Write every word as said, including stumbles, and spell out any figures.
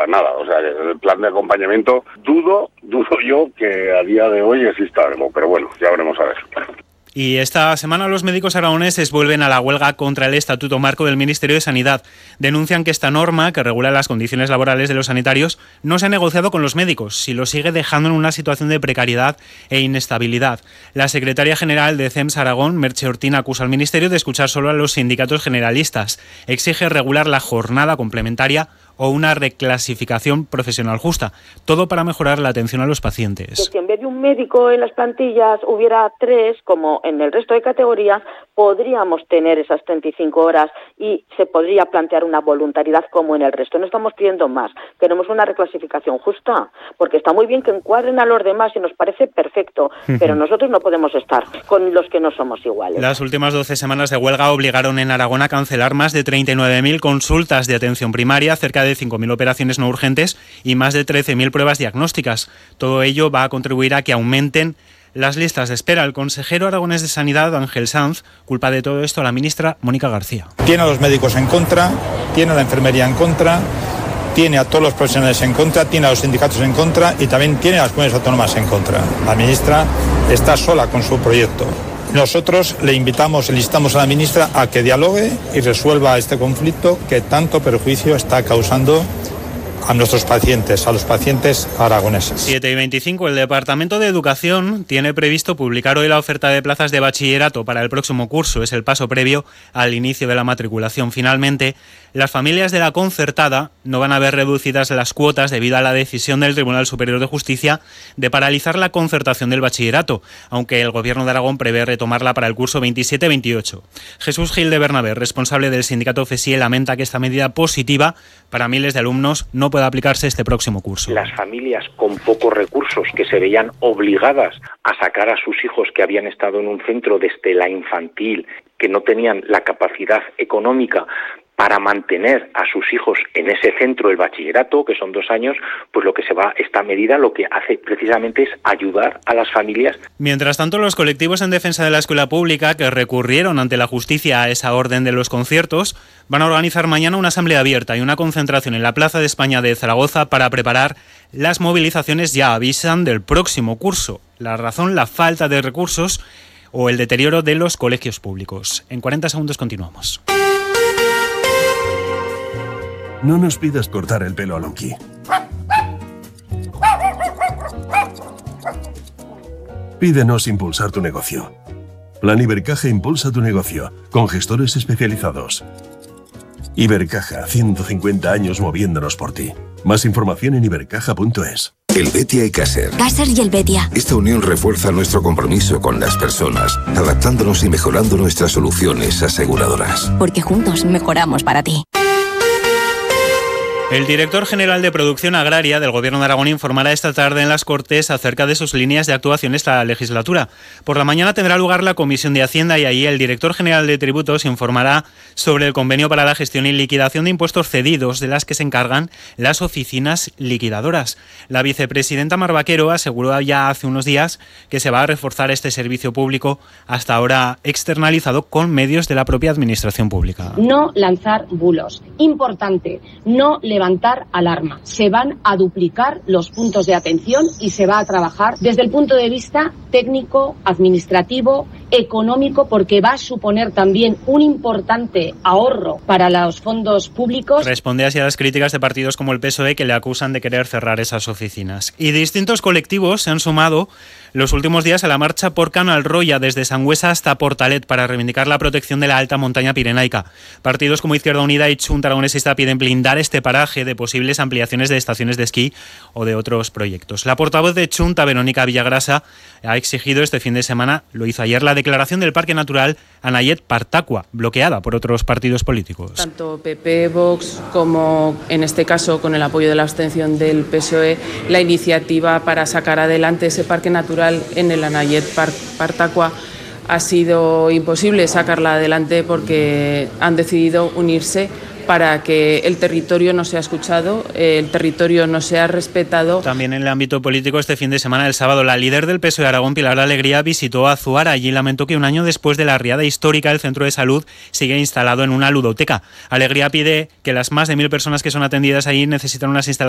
nada. O sea, el plan de acompañamiento, dudo, dudo yo que a día de hoy exista algo, pero bueno, ya veremos a ver. Y esta semana los médicos aragoneses vuelven a la huelga contra el Estatuto Marco del Ministerio de Sanidad. Denuncian que esta norma, que regula las condiciones laborales de los sanitarios, no se ha negociado con los médicos, si lo sigue dejando en una situación de precariedad e inestabilidad. La secretaria general de C E M S Aragón, Merche Ortín, acusa al Ministerio de escuchar solo a los sindicatos generalistas. Exige regular la jornada complementaria o una reclasificación profesional justa, todo para mejorar la atención a los pacientes. Que si en vez de un médico en las plantillas hubiera tres, como en el resto de categorías, podríamos tener esas treinta y cinco horas y se podría plantear una voluntariedad como en el resto. No estamos pidiendo más, queremos una reclasificación justa, porque está muy bien que encuadren a los demás y nos parece perfecto, pero nosotros no podemos estar con los que no somos iguales. Las últimas doce semanas de huelga obligaron en Aragón a cancelar más de treinta y nueve mil consultas de atención primaria, cerca de cinco mil operaciones no urgentes y más de trece mil pruebas diagnósticas. Todo ello va a contribuir a que aumenten las listas de espera. El consejero aragonés de Sanidad, Ángel Sanz, culpa de todo esto a la ministra Mónica García. Tiene a los médicos en contra, tiene a la enfermería en contra, tiene a todos los profesionales en contra, tiene a los sindicatos en contra y también tiene a las comunidades autónomas en contra. La ministra está sola con su proyecto. Nosotros le invitamos, le instamos a la ministra a que dialogue y resuelva este conflicto que tanto perjuicio está causando a nuestros pacientes, a los pacientes aragoneses. siete y veinticinco, el Departamento de Educación tiene previsto publicar hoy la oferta de plazas de bachillerato para el próximo curso. Es el paso previo al inicio de la matriculación. Finalmente, las familias de la concertada no van a ver reducidas las cuotas debido a la decisión del Tribunal Superior de Justicia de paralizar la concertación del bachillerato, aunque el Gobierno de Aragón prevé retomarla para el curso veintisiete veintiocho. Jesús Gil de Bernabé, responsable del sindicato FESIE, lamenta que esta medida positiva para miles de alumnos no pueda aplicarse este próximo curso. Las familias con pocos recursos que se veían obligadas a sacar a sus hijos que habían estado en un centro desde la infantil, que no tenían la capacidad económica para mantener a sus hijos en ese centro, el bachillerato, que son dos años, pues lo que se va, esta medida lo que hace precisamente es ayudar a las familias. Mientras tanto, los colectivos en defensa de la escuela pública que recurrieron ante la justicia a esa orden de los conciertos van a organizar mañana una asamblea abierta y una concentración en la Plaza de España de Zaragoza para preparar las movilizaciones, ya avisan, del próximo curso. La razón, la falta de recursos o el deterioro de los colegios públicos. En cuarenta segundos continuamos. No nos pidas cortar el pelo a Lonky. Pídenos impulsar tu negocio. Plan Ibercaja impulsa tu negocio, con gestores especializados. Ibercaja, ciento cincuenta años moviéndonos por ti. Más información en ibercaja punto es. El Betia y Caser. Caser y el Betia. Esta unión refuerza nuestro compromiso con las personas, adaptándonos y mejorando nuestras soluciones aseguradoras. Porque juntos mejoramos para ti. El director general de Producción Agraria del Gobierno de Aragón informará esta tarde en las Cortes acerca de sus líneas de actuación esta legislatura. Por la mañana tendrá lugar la Comisión de Hacienda y allí el director general de Tributos informará sobre el convenio para la gestión y liquidación de impuestos cedidos de las que se encargan las oficinas liquidadoras. La vicepresidenta Mar Vaquero aseguró ya hace unos días que se va a reforzar este servicio público hasta ahora externalizado con medios de la propia administración pública. No lanzar bulos. Importante, no le levantar alarma. Se van a duplicar los puntos de atención y se va a trabajar desde el punto de vista técnico, administrativo, económico, porque va a suponer también un importante ahorro para los fondos públicos. Responde así a las críticas de partidos como el P S O E que le acusan de querer cerrar esas oficinas. Y distintos colectivos se han sumado los últimos días a la marcha por Canalroya desde Sangüesa hasta Portalet para reivindicar la protección de la alta montaña pirenaica. Partidos como Izquierda Unida y Chunta Aragonesista piden blindar este paraje de posibles ampliaciones de estaciones de esquí o de otros proyectos. La portavoz de Chunta, Verónica Villagrasa, ha exigido este fin de semana, lo hizo ayer, la declaración del Parque Natural Anayet-Partacua, bloqueada por otros partidos políticos. Tanto P P, Vox como, en este caso, con el apoyo de la abstención del P S O E, la iniciativa para sacar adelante ese Parque Natural en el Anayet-Partacua ha sido imposible sacarla adelante porque han decidido unirse para que el territorio no sea escuchado, el territorio no sea respetado. También en el ámbito político, este fin de semana, el sábado, la líder del P S O E de Aragón, Pilar Alegría, visitó Azuara. Allí lamentó que un año después de la riada histórica, el centro de salud sigue instalado en una ludoteca. Alegría pide que las más de mil personas que son atendidas allí necesitan unas instalaciones